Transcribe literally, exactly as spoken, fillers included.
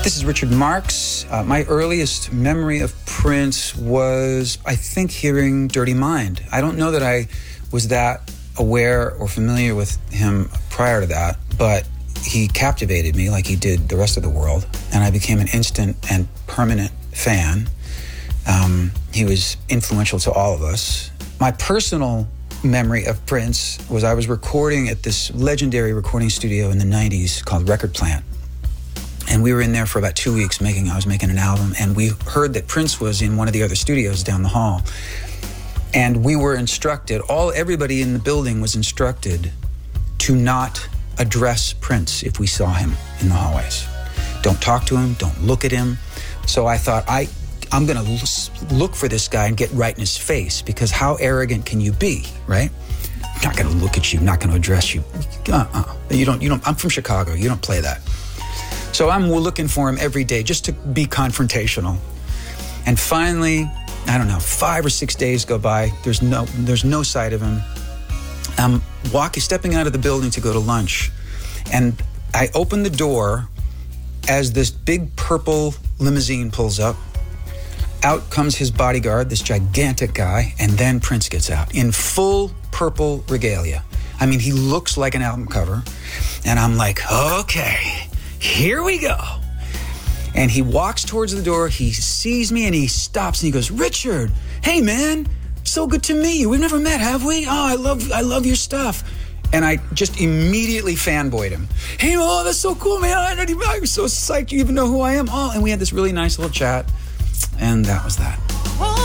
This is Richard Marx. Uh, my earliest memory of Prince was, I think, hearing Dirty Mind. I don't know that I was that aware or familiar with him prior to that, but he captivated me like he did the rest of the world, and I became an instant and permanent fan. Um, he was influential to all of us. My personal memory of Prince was I was recording at this legendary recording studio in the nineties called Record Plant. And we were in there for about two weeks making, I was making an album, and we heard that Prince was in one of the other studios down the hall. And we were instructed, all everybody in the building was instructed to not address Prince if we saw him in the hallways. Don't talk to him, don't look at him. So I thought, I, I'm gonna look for this guy and get right in his face, because how arrogant can you be, right? I'm not gonna look at you, I'm not gonna address you. Uh-uh. You don't, you don't, I'm from Chicago, you don't play that. So I'm looking for him every day just to be confrontational. And finally, I don't know, five or six days go by. There's no, there's no sight of him. I'm walking, stepping out of the building to go to lunch. And I open the door as this big purple limousine pulls up. Out comes his bodyguard, this gigantic guy, and then Prince gets out in full purple regalia. I mean, he looks like an album cover. And I'm like, okay, here we go. And he walks towards the door, he sees me and he stops and he goes, Richard, hey man, so good to meet you. We've never met, have we? Oh, I love I love your stuff. And I just immediately fanboyed him. Hey, oh, that's so cool, man. I I'm so psyched you even know who I am. Oh, and we had this really nice little chat. And that was that.